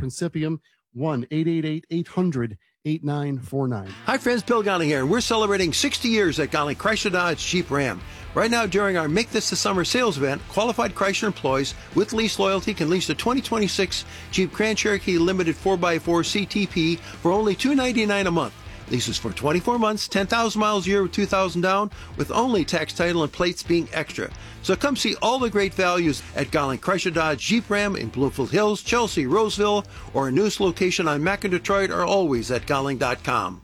Principium, 1-888-800-8949. Hi friends, Bill Gonning here, and we're celebrating 60 years at Gonning Chrysler Dodge Jeep Ram. Right now, during our Make This the Summer sales event, qualified Chrysler employees with lease loyalty can lease a 2026 Jeep Grand Cherokee Limited 4x4 CTP for only $299 a month. Leases for 24 months, 10,000 miles a year with $2,000 down, with only tax, title, and plates being extra. So come see all the great values at Gonling Chrysler Dodge Jeep Ram in Bloomfield Hills, Chelsea, Roseville, or our newest location on Mac and Detroit are always at Gonling.com.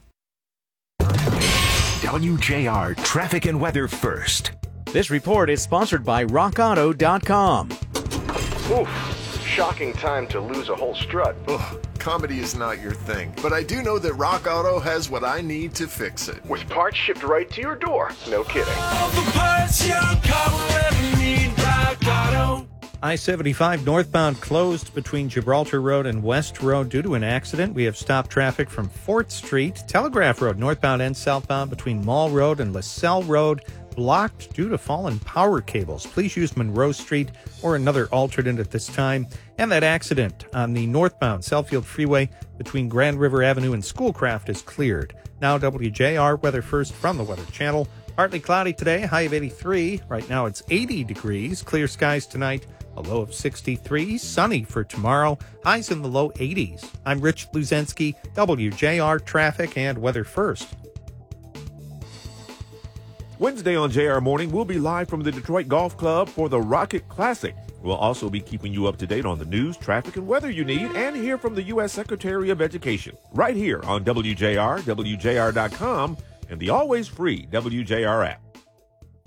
WJR Traffic and Weather First. This report is sponsored by RockAuto.com. Oof, shocking time to lose a whole strut. Ugh, comedy is not your thing, but I do know that Rock Auto has what I need to fix it. With parts shipped right to your door. No kidding. All the parts your car will ever need, Rock Auto. I-75 northbound closed between Gibraltar Road and West Road due to an accident. We have stopped traffic from 4th Street. Telegraph Road northbound and southbound between Mall Road and LaSalle Road blocked due to fallen power cables. Please use Monroe Street or another alternate at this time. And that accident on the northbound Southfield Freeway between Grand River Avenue and Schoolcraft is cleared. Now WJR Weather First from the Weather Channel. Partly cloudy today, high of 83. Right now it's 80 degrees. Clear skies tonight, a low of 63. Sunny for tomorrow, highs in the low 80s. I'm Rich Luzensky, WJR Traffic and Weather First. Wednesday on JR Morning, we'll be live from the Detroit Golf Club for the Rocket Classic. We'll also be keeping you up to date on the news, traffic, and weather you need, and hear from the U.S. Secretary of Education right here on WJR, WJR.com, and the always free WJR app.